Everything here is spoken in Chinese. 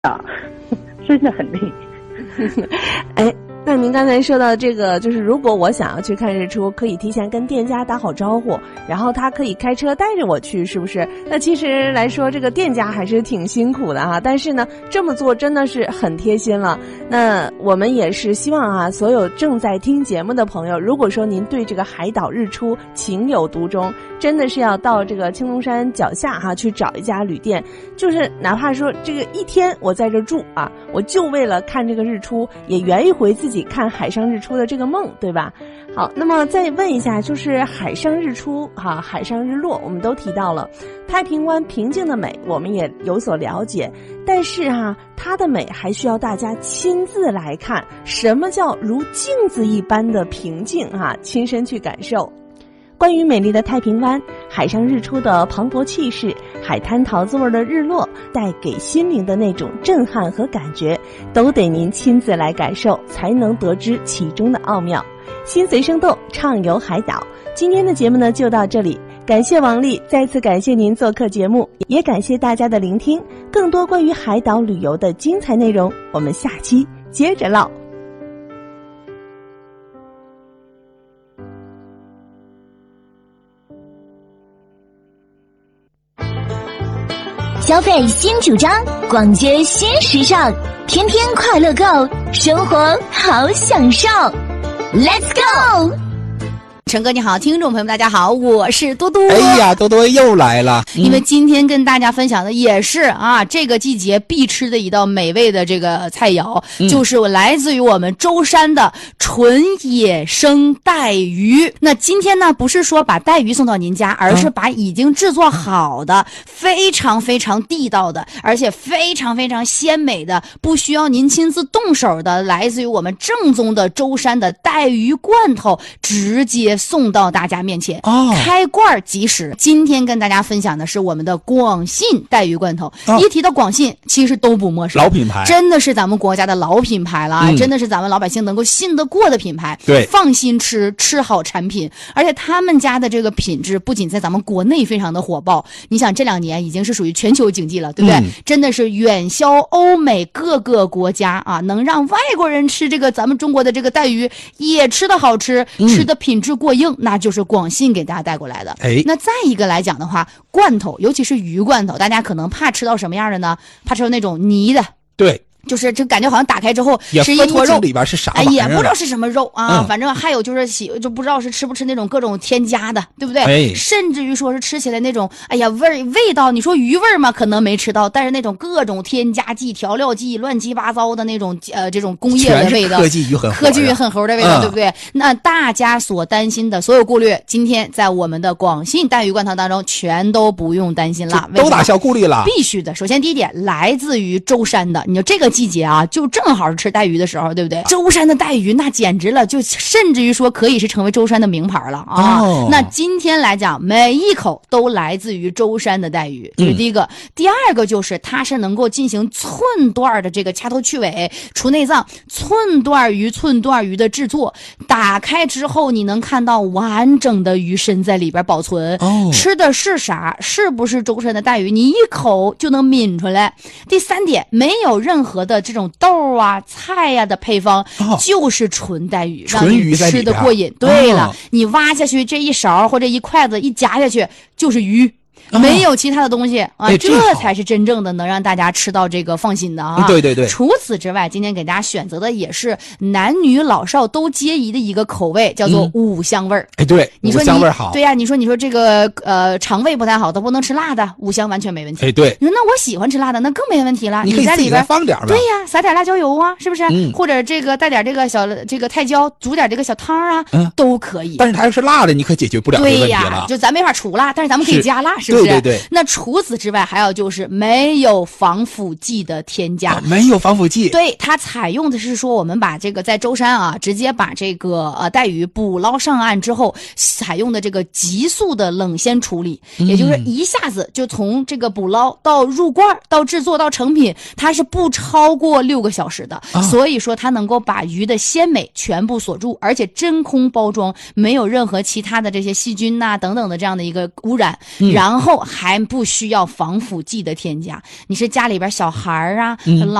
真的很累。 哎，那您刚才说到这个，就是如果我想要去看日出，可以提前跟店家打好招呼，然后他可以开车带着我去，是不是？那其实来说，这个店家还是挺辛苦的哈，但是呢，这么做真的是很贴心了。那我们也是希望啊，所有正在听节目的朋友，如果说您对这个海岛日出情有独钟，真的是要到这个青龙山脚下哈去找一家旅店，就是哪怕说这个一天我在这住啊，我就为了看这个日出，也圆一回自己看海上日出的这个梦，对吧？好，那么再问一下，就是海上日出哈，海上日落，我们都提到了太平湾平静的美，我们也有所了解，但是啊，它的美还需要大家亲自来看，什么叫如镜子一般的平静啊？亲身去感受。关于美丽的太平湾，海上日出的磅礴气势，海滩桃子味的日落，带给心灵的那种震撼和感觉，都得您亲自来感受，才能得知其中的奥妙。心随生动，畅游海岛。今天的节目呢就到这里，感谢王丽，再次感谢您做客节目，也感谢大家的聆听。更多关于海岛旅游的精彩内容，我们下期接着唠。 消费新主张，逛街新时尚，天天快乐购，生活好享受。Let's go！ 陈哥你好，听众朋友们大家好，我是多多。 哎呀，多多又来了。 因为今天跟大家分享的也是啊，这个季节必吃的一道美味的这个菜肴，就是来自于我们舟山的纯野生带鱼。那今天呢，不是说把带鱼送到您家，而是把已经制作好的、非常非常地道的，而且非常非常鲜美的，不需要您亲自动手的，来自于我们正宗的舟山的带鱼罐头，直接送到大家面前，开罐即食。今天跟大家分享的是我们的广信带鱼罐头。一提到广信，其实都不陌生， 老品牌， 真的是咱们国家的老品牌了啊，真的是咱们老百姓能够信得过的品牌。 对， 放心吃好产品，而且他们家的这个品质不仅在咱们国内非常的火爆，你想这2年已经是属于全球经济了，对不对？真的是远销欧美各个国家啊，能让外国人吃这个咱们中国的这个带鱼也吃得好吃，吃的品质过硬，那就是广信给大家带过来的。那再一个来讲的话，罐头尤其是鱼罐头，大家可能怕吃到什么样的呢？怕吃到那种泥的。 对， 就是这感觉好像打开之后是一坨肉， 里边是啥玩意儿也不知道是什么肉啊，反正还有就是就不知道是吃不吃那种各种添加的，对不对？甚至于说是吃起来那种味道，你说鱼味嘛，可能没吃到，但是那种各种添加剂、调料剂、乱七八糟的那种这种工业的味道， 科技鱼很猴的味道，对不对？那大家所担心的所有顾虑，今天在我们的广信带鱼罐头当中全都不用担心了， 都打消顾虑了。 必须的。首先第一点，来自于舟山的，你说这个季节啊，就正好是吃带鱼的时候，对不对？舟山的带鱼那简直了，就甚至于说可以是成为舟山的名牌了啊！那今天来讲，每一口都来自于舟山的带鱼，这是第一个。第二个就是它是能够进行寸段的这个掐头去尾、除内脏、寸段鱼的制作。打开之后，你能看到完整的鱼身在里边保存。吃的是啥？是不是舟山的带鱼？你一口就能抿出来。第三点，没有任何的这种豆啊、菜呀的配方，就是纯带鱼，让你吃得过瘾。对了，你挖下去这一勺或者一筷子一夹下去就是鱼。没有其他的东西啊，这才是真正的能让大家吃到这个放心的啊！ 对对对。 除此之外，今天给大家选择的也是男女老少都皆宜的一个口味，叫做五香味儿。 对，你说五香味好。对呀，你说这个肠胃不太好，都不能吃辣的，五香完全没问题。 对。 你说那我喜欢吃辣的，那更没问题了。 你在里边放点吧。 对呀，撒点辣椒油啊，是不是？或者这个带点这个这个泰椒，煮点这个小汤啊，都可以。 但是它要是辣的，你可解决不了这个问题了。 对呀，就咱没法除辣，但是咱们可以加辣，是不是？ 对。 那除此之外，还有就是没有防腐剂的添加， 没有防腐剂。 对，它采用的是说，我们把这个在舟山啊，直接把这个带鱼捕捞上岸之后，采用的这个急速的冷鲜处理，也就是一下子就从这个捕捞到入罐到制作到成品，它是不超过6个小时的。所以说它能够把鱼的鲜美全部锁住，而且真空包装，没有任何其他的这些细菌呐等等的这样的一个污染。然后还不需要防腐剂的添加。你是家里边小孩啊、